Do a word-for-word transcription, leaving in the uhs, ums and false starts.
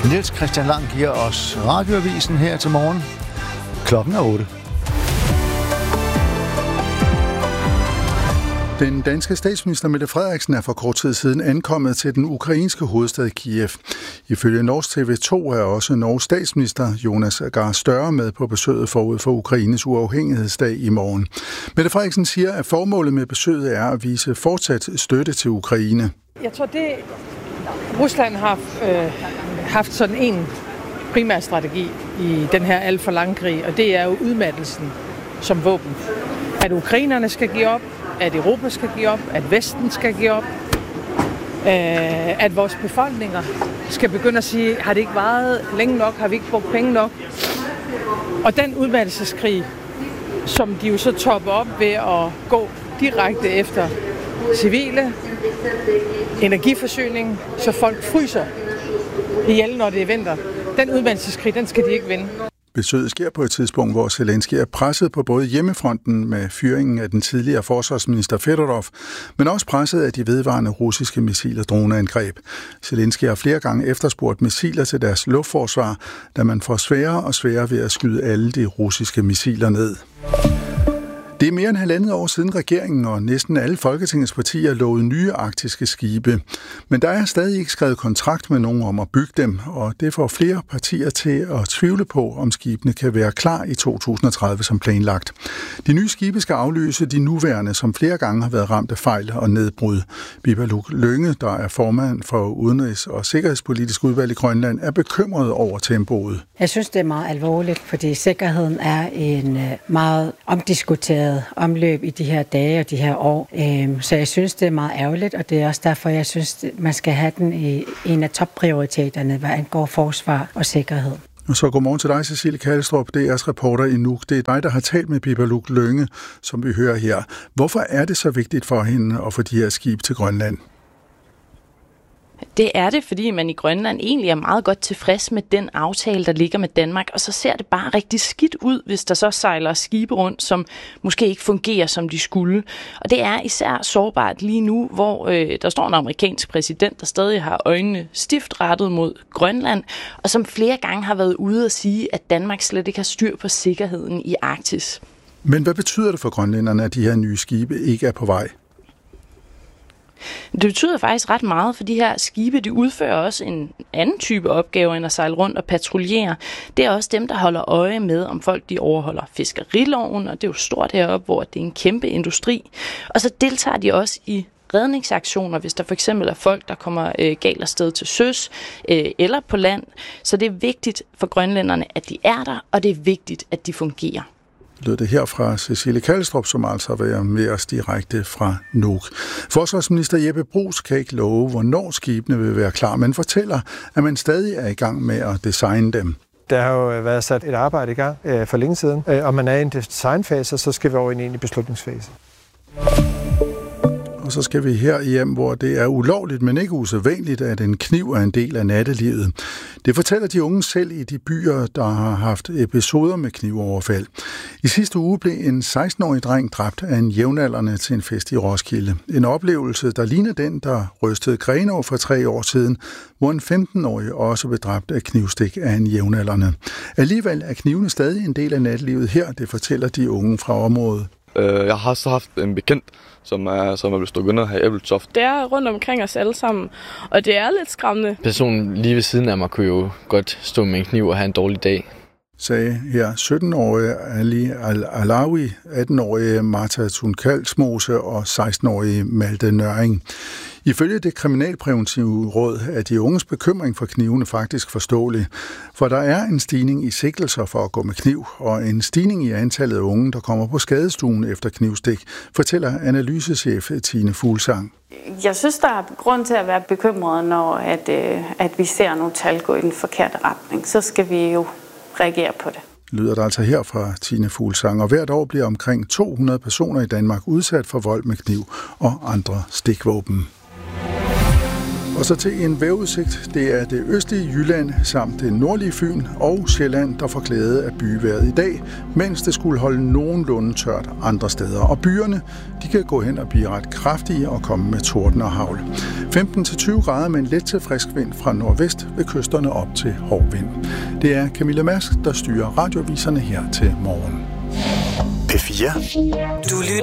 Niels Christian Lang giver os radioavisen her til morgen. Klokken er otte. Den danske statsminister Mette Frederiksen er for kort tid siden ankommet til den ukrainske hovedstad Kiev. Ifølge Norsk T V to er også Norges statsminister Jonas Gahr Støre med på besøget forud for Ukraines uafhængighedsdag i morgen. Mette Frederiksen siger, at formålet med besøget er at vise fortsat støtte til Ukraine. Jeg tror, det Rusland har øh, haft sådan en primær strategi i den her alt for lange krig, og det er jo udmattelsen som våben. At ukrainerne skal give op, at Europa skal give op, at Vesten skal give op, øh, at vores befolkninger skal begynde at sige, har det ikke varet længe nok, har vi ikke brugt penge nok? Og den udmattelseskrig, som de jo så topper op ved at gå direkte efter civile, energiforsyning, så folk fryser ihjel, når det er vinter. Den udmattelseskrig, den skal de ikke vinde. Besøget sker på et tidspunkt, hvor Zelensky er presset på både hjemmefronten med fyringen af den tidligere forsvarsminister Fedorov, men også presset af de vedvarende russiske missil- og droneangreb. Zelensky har flere gange efterspurgt missiler til deres luftforsvar, da man får sværere og sværere ved at skyde alle de russiske missiler ned. Det er mere end halvandet år siden regeringen og næsten alle Folketingets partier lovede nye arktiske skibe. Men der er stadig ikke skrevet kontrakt med nogen om at bygge dem, og det får flere partier til at tvivle på, om skibene kan være klar i to tusind og tredive som planlagt. De nye skibe skal afløse de nuværende, som flere gange har været ramt af fejl og nedbrud. Bibaluk Lynge, der er formand for Udenrigs- og Sikkerhedspolitisk udvalg i Grønland, er bekymret over tempoet. Jeg synes, det er meget alvorligt, fordi sikkerheden er en meget omdiskuteret omløb i de her dage og de her år. Så jeg synes, det er meget ærgerligt, og det er også derfor, jeg synes, man skal have den i en af topprioriteterne, hvad angår forsvar og sikkerhed. Og så godmorgen til dig, Cecilie Kallestrup, D R's reporter i Nuuk. Det er dig, der har talt med Bibaluk Lynge, som vi hører her. Hvorfor er det så vigtigt for hende at få de her skib til Grønland? Det er det, fordi man i Grønland egentlig er meget godt tilfreds med den aftale, der ligger med Danmark, og så ser det bare rigtig skidt ud, hvis der så sejler skibe rundt, som måske ikke fungerer, som de skulle. Og det er især sårbart lige nu, hvor øh, der står en amerikansk præsident, der stadig har øjnene stift rettet mod Grønland, og som flere gange har været ude at sige, at Danmark slet ikke har styr på sikkerheden i Arktis. Men hvad betyder det for grønlænderne, at de her nye skibe ikke er på vej? Det betyder faktisk ret meget, for de her skibe, de udfører også en anden type opgaver end at sejle rundt og patruljere. Det er også dem, der holder øje med, om folk de overholder fiskeriloven, og det er jo stort heroppe, hvor det er en kæmpe industri. Og så deltager de også i redningsaktioner, hvis der for eksempel er folk, der kommer øh, galt afsted til søs øh, eller på land. Så det er vigtigt for grønlænderne, at de er der, og det er vigtigt, at de fungerer. Lød det her fra Cecilie Kallestrup, som altså var med os direkte fra Nuuk. Forsvarsminister Jeppe Bruus kan ikke love, hvornår skibene vil være klar, men fortæller, at man stadig er i gang med at designe dem. Der har jo været sat et arbejde i gang øh, for længe siden, øh, og man er i en designfase, så skal vi over i en egentlig beslutningsfase. Og så skal vi her hjem, hvor det er ulovligt, men ikke usædvanligt, at en kniv er en del af nattelivet. Det fortæller de unge selv i de byer, der har haft episoder med knivoverfald. I sidste uge blev en seksten-årig dreng dræbt af en jævnaldrende til en fest i Roskilde. En oplevelse, der ligner den, der rystede Grenaa for tre år siden, hvor en femten-årig også blev dræbt af knivstik af en jævnaldrende. Alligevel er knivene stadig en del af nattelivet her, det fortæller de unge fra området. Jeg har så haft en bekendt, som er, som er blevet stukket ned her i Ebeltoft. Det er rundt omkring os alle sammen, og det er lidt skræmmende. Personen lige ved siden af mig kunne jo godt stå med en kniv og have en dårlig dag. Sagde her sytten-årige Ali Alawi, atten-årige Martha Thun-Kalsmose og seksten-årige Malte Nøring. Ifølge det kriminalpræventive råd er de unges bekymring for knivene faktisk forståelig, for der er en stigning i sigtelser for at gå med kniv, og en stigning i antallet af unge, der kommer på skadestuen efter knivstik, fortæller analysechef Tine Fuglsang. Jeg synes, der er grund til at være bekymret, når at, at vi ser nogle tal gå i den forkerte retning. Så skal vi jo reagere på det. Lyder der altså her fra Tine Fuglsang, og hvert år bliver omkring to hundrede personer i Danmark udsat for vold med kniv og andre stikvåben. Og så til en vejrudsigt. Det er det østlige Jylland samt det nordlige Fyn og Sjælland, der får glæde af byvejret i dag, mens det skulle holde nogenlunde tørt andre steder. Og byerne, de kan gå hen og blive ret kraftige og komme med torden og hagl. femten til tyve grader med en let til frisk vind fra nordvest ved kysterne op til hård vind. Det er Camilla Mask, der styrer radioviserne her til morgen. P fire. Du lytter